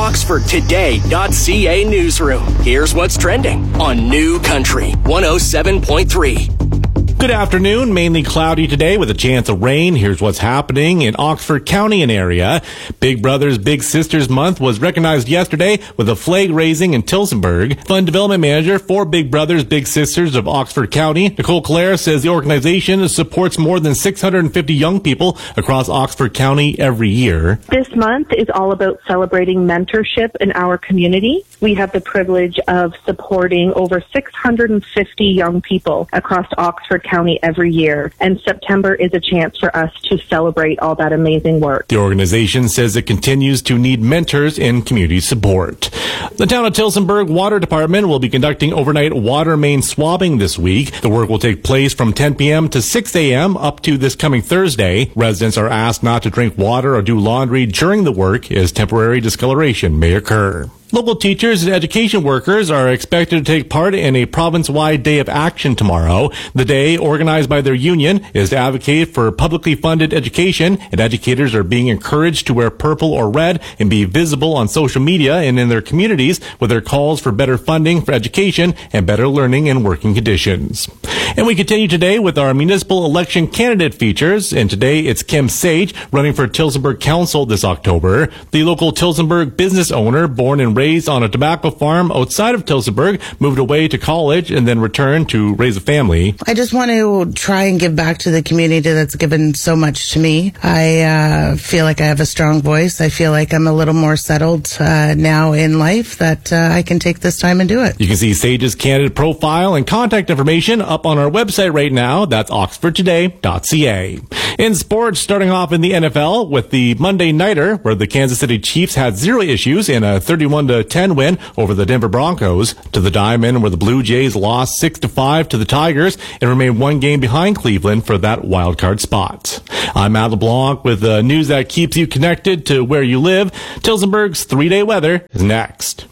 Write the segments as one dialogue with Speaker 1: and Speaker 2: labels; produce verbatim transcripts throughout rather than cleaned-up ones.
Speaker 1: Oxford Today dot C A newsroom. Here's what's trending on New Country one oh seven point three.
Speaker 2: Good afternoon. Mainly cloudy today with a chance of rain. Here's what's happening in Oxford County and area. Big Brothers Big Sisters Month was recognized yesterday with a flag raising in Tillsonburg. Fund Development Manager for Big Brothers Big Sisters of Oxford County, Nicole Clare, says the organization supports more than six hundred fifty young people across Oxford County every year.
Speaker 3: This month is all about celebrating mentorship in our community. We have the privilege of supporting over six hundred fifty young people across Oxford County every year, and September is a chance for us to celebrate all that amazing work.
Speaker 2: The organization says it continues to need mentors and community support. The town of Tillsonburg Water Department will be conducting overnight water main swabbing this week. The work will take place from ten p.m. to six a.m. up to this coming Thursday. Residents are asked not to drink water or do laundry during the work, as temporary discoloration may occur. Local teachers and education workers are expected to take part in a province-wide day of action tomorrow. The day, organized by their union, is to advocate for publicly funded education, and educators are being encouraged to wear purple or red and be visible on social media and in their communities with their calls for better funding for education and better learning and working conditions. And we continue today with our municipal election candidate features, and today it's Kim Sage running for Tillsonburg Council this October. The local Tillsonburg business owner, born and raised on a tobacco farm outside of Tillsonburg, moved away to college and then returned to raise a family.
Speaker 4: I just want to try and give back to the community that's given so much to me. I uh, feel like I have a strong voice. I feel like I'm a little more settled uh, now in life, that uh, I can take this time and do it.
Speaker 2: You can see Sage's candidate profile and contact information up on our website right now. That's oxford today dot c a. In sports, starting off in the N F L with the Monday Nighter, where the Kansas City Chiefs had zero issues in a thirty-one to ten win over the Denver Broncos. To the Diamond, where the Blue Jays lost six to five to the Tigers and remained one game behind Cleveland for that wild card spot. I'm Matt LeBlanc with the news that keeps you connected to where you live. Tillsonburg's three-day weather is next.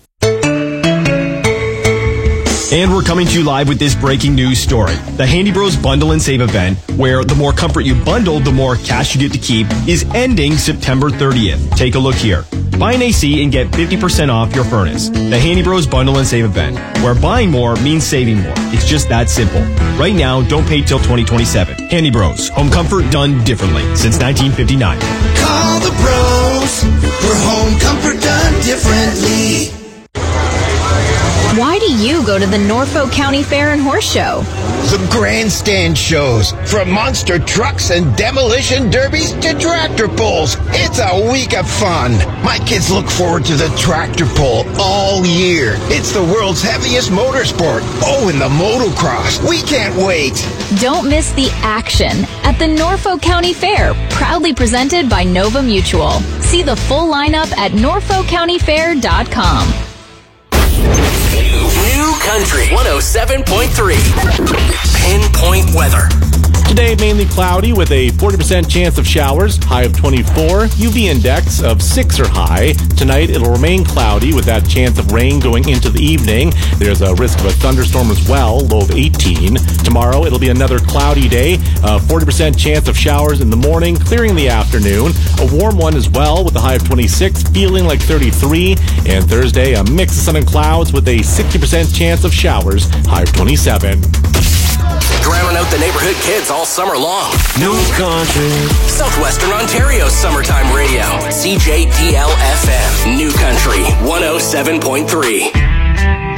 Speaker 5: And we're coming to you live with this breaking news story. The Handy Bros Bundle and Save event, where the more comfort you bundle, the more cash you get to keep, is ending September thirtieth. Take a look here. Buy an A C and get fifty percent off your furnace. The Handy Bros Bundle and Save event, where buying more means saving more. It's just that simple. Right now, don't pay till twenty twenty-seven. Handy Bros, home comfort done differently since nineteen fifty-nine.
Speaker 6: Call the Bros for home comfort done differently.
Speaker 7: Why do you go to the Norfolk County Fair and Horse Show?
Speaker 8: The grandstand shows, from monster trucks and demolition derbies to tractor pulls. It's a week of fun. My kids look forward to the tractor pull all year. It's the world's heaviest motorsport. Oh, and the motocross. We can't wait.
Speaker 7: Don't miss the action at the Norfolk County Fair, proudly presented by Nova Mutual. See the full lineup at norfolk county fair dot com.
Speaker 1: New Country one oh seven point three. Pinpoint weather.
Speaker 2: Today, mainly cloudy with a forty percent chance of showers, high of twenty-four, U V index of six or high. Tonight, it'll remain cloudy with that chance of rain going into the evening. There's a risk of a thunderstorm as well, low of eighteen. Tomorrow, it'll be another cloudy day, a forty percent chance of showers in the morning, clearing in the afternoon. A warm one as well with a high of twenty-six, feeling like thirty-three. And Thursday, a mix of sun and clouds with a sixty percent chance of showers, high of twenty-seven.
Speaker 1: Drowning out the neighborhood kids all summer long.
Speaker 6: New Country.
Speaker 1: Southwestern Ontario's summertime radio. C J D L F M. New Country one oh seven point three.